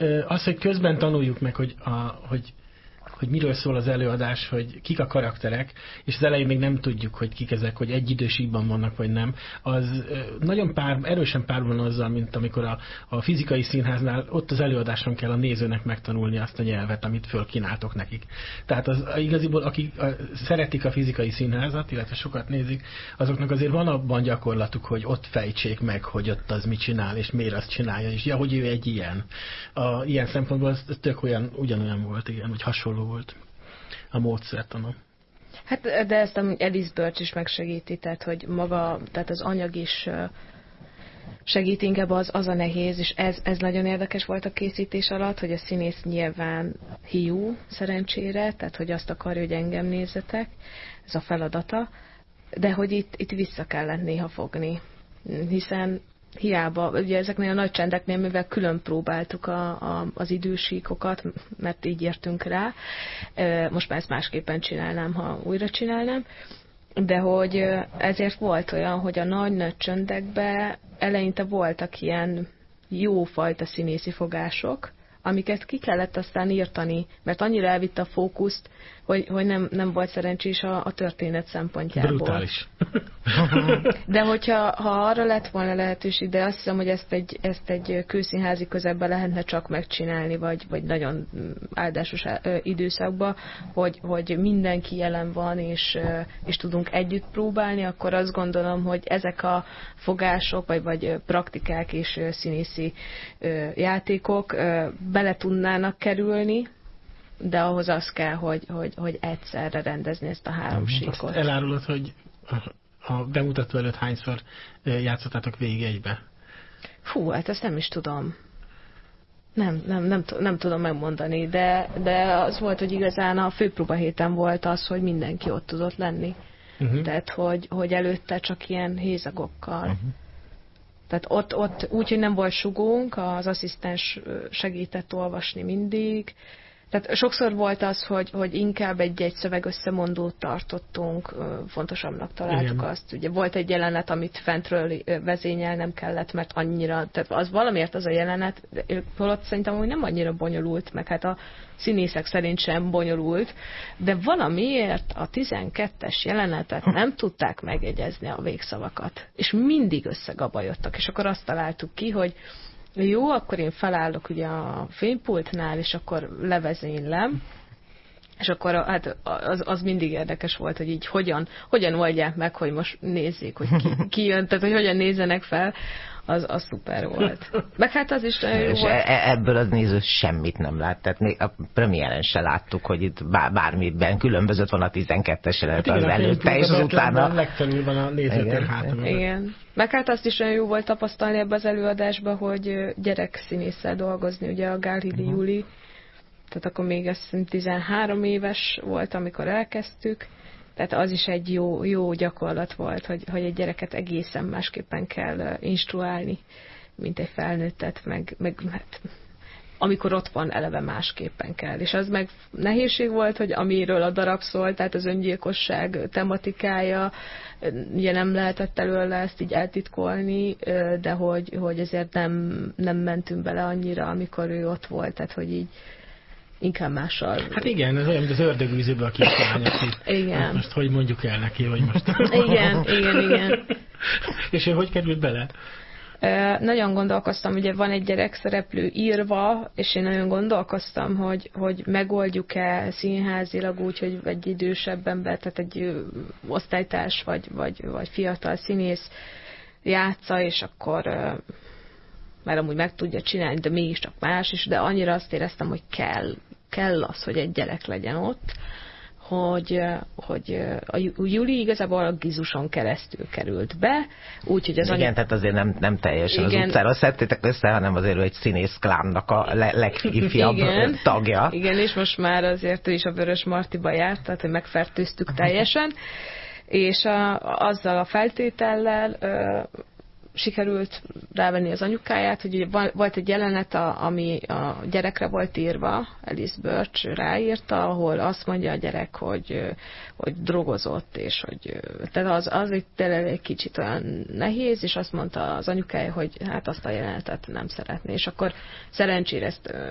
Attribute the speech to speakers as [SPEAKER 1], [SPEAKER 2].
[SPEAKER 1] Az, hogy közben tanuljuk meg, hogy miről szól az előadás, hogy kik a karakterek, és az elején még nem tudjuk, hogy kik ezek, hogy egy időségben vannak, vagy nem, az nagyon erősen párban azzal, mint amikor a fizikai színháznál ott az előadáson kell a nézőnek megtanulni azt a nyelvet, amit fölkínáltok nekik. Tehát az igaziból, akik szeretik a fizikai színházat, illetve sokat nézik, azoknak azért van abban gyakorlatuk, hogy ott fejtsék meg, hogy ott az mit csinál, és miért azt csinálja, és ja, hogy ő egy ilyen. Ilyen szempontból ez tök ugyanolyan volt, igen, vagy hasonló volt a módszertana.
[SPEAKER 2] Hát, de ezt Alice Birch is megsegíti, tehát, hogy maga, tehát az anyag is segít, inkább az a nehéz, és ez nagyon érdekes volt a készítés alatt, hogy a színész nyilván hiú, szerencsére, tehát, hogy azt akarja, hogy engem nézzetek, ez a feladata, de hogy itt vissza kellett néha fogni, hiszen hiába, ugye ezeknél a nagy csendeknél, mivel külön próbáltuk az idősíkokat, mert így értünk rá, most már ezt másképpen csinálnám, ha újra csinálnám, de hogy ezért volt olyan, hogy a nagy csöndekben eleinte voltak ilyen jófajta színészi fogások, amiket ki kellett aztán írtani, mert annyira elvitte a fókuszt, hogy nem volt szerencsés a történet szempontjából.
[SPEAKER 1] Brutális.
[SPEAKER 2] De hogyha arra lett volna lehetőség, de azt hiszem, hogy ezt egy kőszínházi közegben lehetne csak megcsinálni, vagy nagyon áldásos időszakban, hogy mindenki jelen van, és tudunk együtt próbálni, akkor azt gondolom, hogy ezek a fogások, vagy praktikák és színészi játékok bele tudnának kerülni, de ahhoz az kell, hogy egyszerre rendezni ezt a három síkot.
[SPEAKER 1] Azt elárulod, hogy a bemutató előtt hányszor játszottátok végig egybe?
[SPEAKER 2] Fú, hát ezt nem is tudom. Nem tudom megmondani, de az volt, hogy igazán a főpróba héten volt az, hogy mindenki ott tudott lenni. Tehát, hogy előtte csak ilyen hézagokkal. Tehát ott úgy, hogy nem volt sugónk, az asszisztens segített olvasni mindig. Tehát sokszor volt az, hogy inkább egy szöveg összemondót tartottunk, fontosabbnak találtuk. Igen. Azt. Ugye volt egy jelenet, amit fentről vezényelnem kellett, mert annyira, tehát az valamiért az a jelenet, holott szerintem úgy nem annyira bonyolult, meg hát a színészek szerint sem bonyolult, de valamiért a 12-es jelenetet nem tudták megjegyezni a végszavakat. És mindig összegabajodtak, és akkor azt találtuk ki, hogy jó, akkor én felállok ugye a fénypultnál, és akkor levezénylem, és akkor hát az mindig érdekes volt, hogy így hogyan oldják meg, hogy most nézzék, hogy ki jön, tehát hogy hogyan nézzenek fel, az szuper volt. Meg hát az is nagyon jó volt.
[SPEAKER 3] Ebből az néző semmit nem lát, tehát még a premiéren se láttuk, hogy itt bármiben különbözött van a 12-es jelenet az előtte, és az utána.
[SPEAKER 1] Legfelül van a nézőtér hátra.
[SPEAKER 2] Igen. Meg hát azt is nagyon jó volt tapasztalni ebbe az előadásba, hogy gyerekszínésszel dolgozni, ugye a Gálhidi Júli, tehát akkor még azt hiszem 13 éves volt, amikor elkezdtük, tehát az is egy jó gyakorlat volt, hogy egy gyereket egészen másképpen kell instruálni, mint egy felnőttet, meg hát, amikor ott van, eleve másképpen kell. És az meg nehézség volt, hogy amiről a darab szól, tehát az öngyilkosság tematikája, ugye nem lehetett előle ezt így eltitkolni, de hogy ezért nem mentünk bele annyira, amikor ő ott volt, tehát hogy így inkább mással. Hát
[SPEAKER 1] igen, ez olyan, mint az ördögűzőben a kislány,
[SPEAKER 2] igen.
[SPEAKER 1] Most hogy mondjuk el neki, hogy most...
[SPEAKER 2] Igen.
[SPEAKER 1] És ő hogy került bele?
[SPEAKER 2] Nagyon gondolkoztam, ugye van egy gyerekszereplő írva, és én nagyon gondolkoztam, hogy megoldjuk-e színházilag úgy, hogy egy idősebb ember, tehát egy osztálytárs vagy fiatal színész játsza, és akkor mert amúgy meg tudja csinálni, de mégiscsak más is, de annyira azt éreztem, hogy kell az, hogy egy gyerek legyen ott, hogy a Juli igazából a Gizuson keresztül került be, úgyhogy az
[SPEAKER 3] igen, tehát azért nem teljesen igen. Az utcára szedtétek össze, hanem azért egy színész klánnak a legifjabb tagja.
[SPEAKER 2] Igen, és most már azért ő is a Vörös Martiba járt, tehát hogy megfertőztük teljesen, és azzal a feltétellel sikerült rávenni az anyukáját, hogy ugye volt egy jelenet, ami a gyerekre volt írva, Alice Birch ráírta, ahol azt mondja a gyerek, hogy drogozott, és hogy tehát az itt egy kicsit olyan nehéz, és azt mondta az anyukája, hogy hát azt a jelenetet nem szeretné, és akkor szerencsére ezt